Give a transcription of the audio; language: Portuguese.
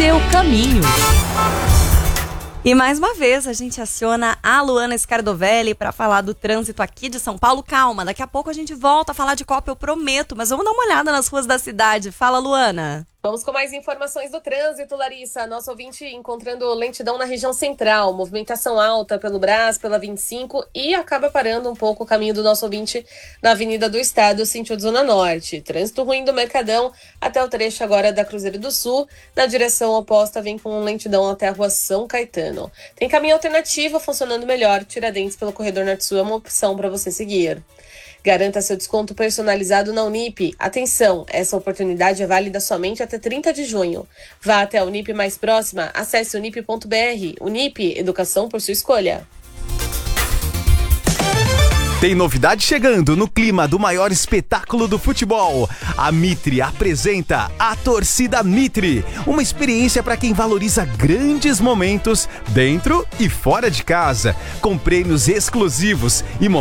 seu caminho. E mais uma vez a gente aciona a Luana Scardovelli para falar do trânsito aqui de São Paulo. Calma, daqui a pouco a gente volta a falar de Copa, eu prometo, mas vamos dar uma olhada nas ruas da cidade. Fala, Luana. Vamos com mais informações do trânsito, Larissa. Nosso ouvinte encontrando lentidão na região central, movimentação alta pelo Brás, pela 25 e acaba parando um pouco o caminho do nosso ouvinte na Avenida do Estado, sentido Zona Norte. Trânsito ruim do Mercadão até o trecho agora da Cruzeiro do Sul. Na direção oposta vem com lentidão até a rua São Caetano. Tem caminho alternativo funcionando melhor. Tiradentes pelo corredor Norte-Sul é uma opção para você seguir. Garanta seu desconto personalizado na Unip. Atenção, essa oportunidade é válida somente até 30 de junho. Vá até a Unip mais próxima, acesse unip.br. Unip, educação por sua escolha. Tem novidade chegando no clima do maior espetáculo do futebol. A Mitre apresenta a Torcida Mitre, uma experiência para quem valoriza grandes momentos dentro e fora de casa, com prêmios exclusivos e